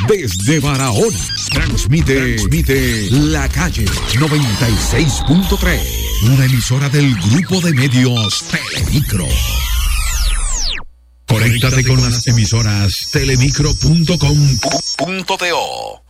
desde Barahona. Transmite La Calle 96.3, una emisora del grupo de medios Telemicro. Conéctate con las emisoras telemicro.com.do.